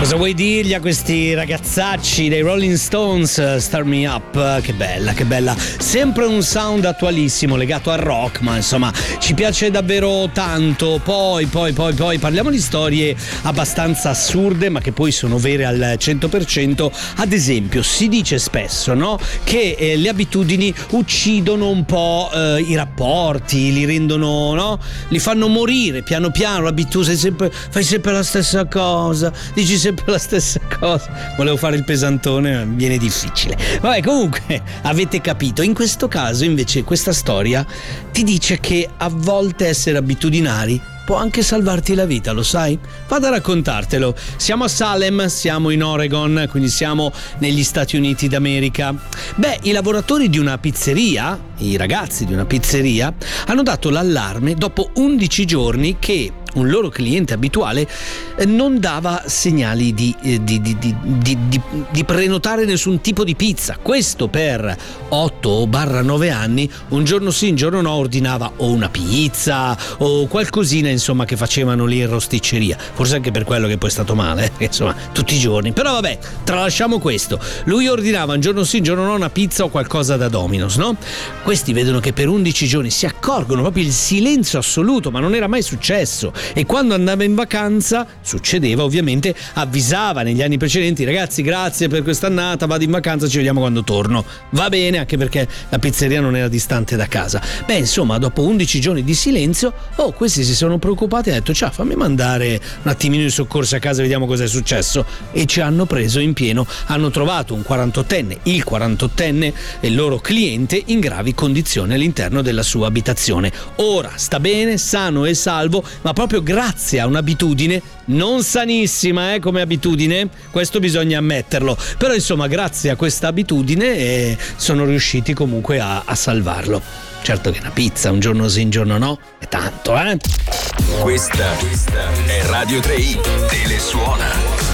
Cosa vuoi dirgli a questi ragazzacci dei Rolling Stones? Start Me Up, che bella, che bella. Sempre un sound attualissimo legato al rock, ma insomma ci piace davvero tanto. Poi parliamo di storie abbastanza assurde, ma che poi sono vere al 100%. Ad esempio, si dice spesso, no, che le abitudini uccidono un po' i rapporti, li rendono, no? Li fanno morire piano piano. L'abitudine, fai sempre la stessa cosa, dici sempre la stessa cosa. Volevo fare il pesantone, ma viene difficile. Vabbè, comunque avete capito. In questo caso invece questa storia ti dice che a volte essere abitudinari può anche salvarti la vita, lo sai? Vado a raccontartelo. Siamo a Salem, siamo in Oregon, quindi siamo negli Stati Uniti d'America. Beh, i lavoratori di una pizzeria, i ragazzi di una pizzeria, hanno dato l'allarme dopo 11 giorni che un loro cliente abituale non dava segnali di prenotare nessun tipo di pizza. Questo per 8-9 anni, un giorno sì, un giorno no, ordinava o una pizza o qualcosina, insomma, che facevano lì in rosticceria. Forse anche per quello che poi è stato male, insomma, tutti i giorni. Però vabbè, tralasciamo questo. Lui ordinava un giorno sì, un giorno no, una pizza o qualcosa da Domino's, no? Questi vedono che per 11 giorni si accorgono proprio il silenzio assoluto, ma non era mai successo. E quando andava in vacanza, succedeva ovviamente, avvisava negli anni precedenti: ragazzi, grazie per quest'annata, vado in vacanza, ci vediamo quando torno. Va bene, anche perché la pizzeria non era distante da casa. Beh, insomma, dopo 11 giorni di silenzio, questi si sono preoccupati e hanno detto: ciao, fammi mandare un attimino i soccorsi a casa, vediamo cosa è successo. E ci hanno preso in pieno. Hanno trovato un 48enne, il 48enne, il loro cliente, in gravi condizioni all'interno della sua abitazione. Ora sta bene, sano e salvo, ma proprio grazie a un'abitudine non sanissima, come abitudine, questo bisogna ammetterlo, però insomma grazie a questa abitudine sono riusciti comunque a salvarlo. Certo che una pizza un giorno sì, un giorno no, è tanto, Questa è Radio 3i, Telesuona.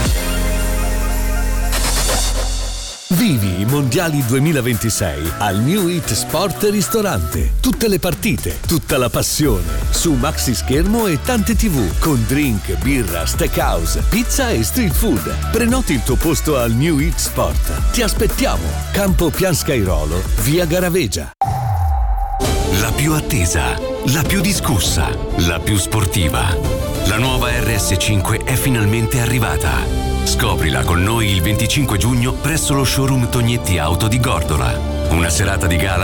Vivi i mondiali 2026 al New Hit Sport Ristorante. Tutte le partite, tutta la passione su maxi schermo e tante TV con drink, birra, steakhouse, pizza e street food. Prenoti il tuo posto al New Hit Sport. Ti aspettiamo. Campo Pian Scairolo, via Garavegia. La più attesa, la più discussa, la più sportiva. La nuova RS5 è finalmente arrivata. Scoprila con noi il 25 giugno presso lo showroom Tognetti Auto di Gordola. Una serata di gala